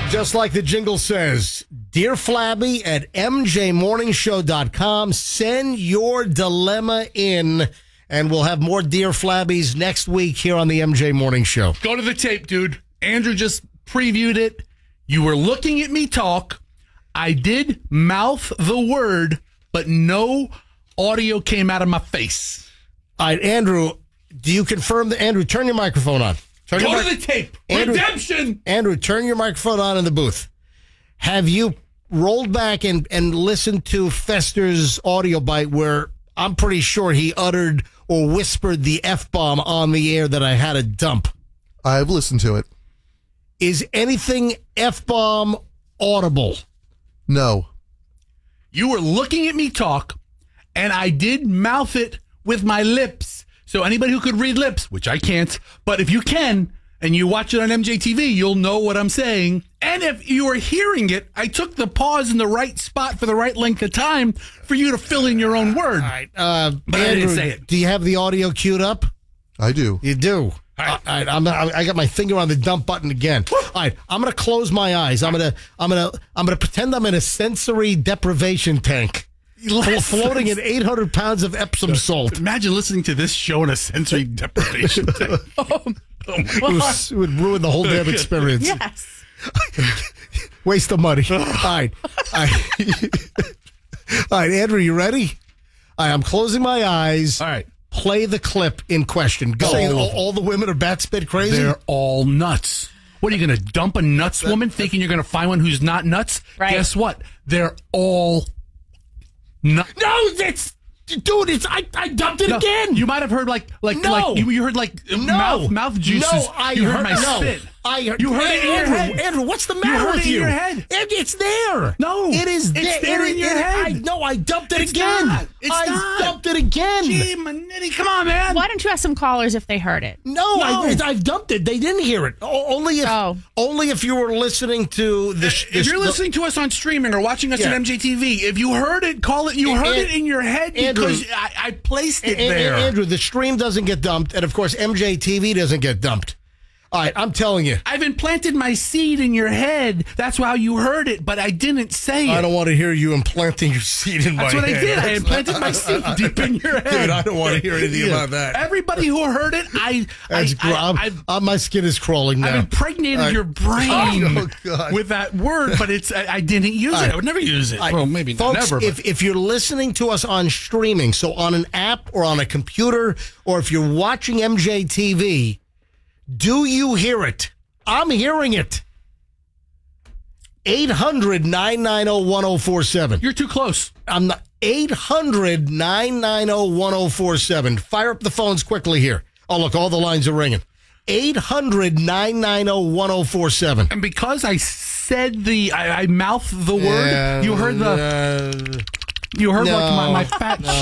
Just like the jingle says, Dear Flabby at mjmorningshow.com. Send your dilemma in, and we'll have more Dear Flabbies next week here on the MJ Morning Show. Go to the tape, dude. Andrew just previewed it. You were looking at me talk. I did mouth the word, but no audio came out of my face. All right, Andrew, do you confirm that? Andrew, turn your microphone on. Go to the tape. Andrew, Redemption. Andrew, turn your microphone on in the booth. Have you rolled back and listened to Fester's audio bite where I'm pretty sure he uttered or whispered the F-bomb on the air that I had to dump? I've listened to it. Is anything F-bomb audible? No. You were looking at me talk, and I did mouth it with my lips. So anybody who could read lips, which I can't, but if you can, and you watch it on MJTV, you'll know what I'm saying. And if you are hearing it, I took the pause in the right spot for the right length of time for you to fill in your own word. All right. But Andrew, I didn't say it. Do you have the audio queued up? I do. You do. All right. I got my finger on the dump button again. All right, I'm gonna close my eyes. I'm gonna pretend I'm in a sensory deprivation tank, floating in 800 pounds of Epsom salt. Imagine listening to this show in a sensory deprivation tank. It would ruin the whole damn experience. Yes. Waste of money. All right. All right, Andrew, you ready? All right, I'm closing my eyes. All right. Play the clip in question. Go. Saying all the women are bat spit crazy? They're all nuts. What, are you going to dump a nuts woman thinking you're going to find one who's not nuts? Right. Guess what? They're all nuts. No, dude, I dumped it again. You might have heard you heard mouth juices. No, you heard my spit. You heard it in your head. Andrew, what's the matter with you? You heard it in your head. It's there. No, it is it's there in your head. I dumped it It's again. not. It's I not. dumped it again. Gee, Manetti, come on, man. Why don't you ask some callers if they heard it? No. I've dumped it. They didn't hear it. Only if you were listening to the. If you're listening to us on streaming or watching us on MJTV, if you heard it, call it. You heard it in your head because I placed it there. Andrew, the stream doesn't get dumped, and of course, MJTV doesn't get dumped. All right, I'm telling you. I've implanted my seed in your head. That's how you heard it, but I didn't say it. I don't want to hear you implanting your seed in my head. That's what I did. I implanted my seed deep in your head. Dude, I don't want to hear anything about that. Everybody who heard it, my skin is crawling now. I've impregnated your brain with that word, but I didn't use it. I would never use it. Well, maybe Folks, never. If you're listening to us on streaming, so on an app or on a computer, or if you're watching MJTV, do you hear it? I'm hearing it. 800-990-1047. You're too close. I'm not. 800-990-1047. Fire up the phones quickly here. Oh, look, all the lines are ringing. 800-990-1047. And because I said I mouthed the word, you heard my fat